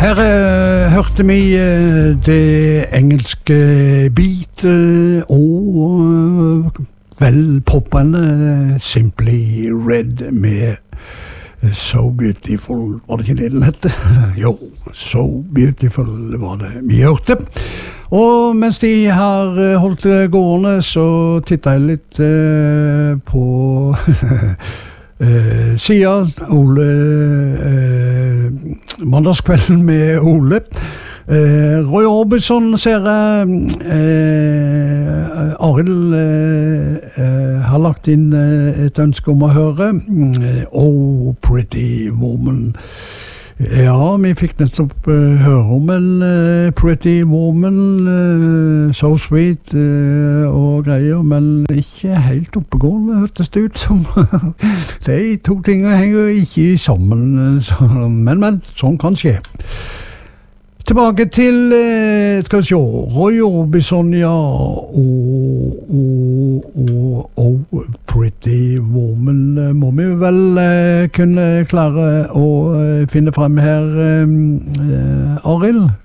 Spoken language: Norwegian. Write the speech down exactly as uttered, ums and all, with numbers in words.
Her uh, hørte vi uh, det engelske beat uh, og uh, vel poppende Simply Red med So Beautiful, var det ikke det den hette? Jo, So Beautiful var det vi hørte. Og mens de har holdt det gående, så tittet jeg litt uh, på uh, siden Ole, uh, mandagskvelden med Ole. Uh, Roy Orbison ser jeg, uh, Arild uh, uh, har lagt inn uh, et ønske om å høre. Uh, Oh, Pretty Woman. Ja, vi fikk nettopp uh, høre om en uh, pretty woman, uh, so sweet uh, og greier, men ikke helt oppegående, hørtes det ut som. De to tingene henger ikke sammen, så, men, men, sånn kan skje. Tilbake til, uh, skal vi se, Roy Orbison, ja, og, og, og, og Pretty Woman uh, må vi vel uh, kunne klare å uh, finne frem her, uh, uh, Arild.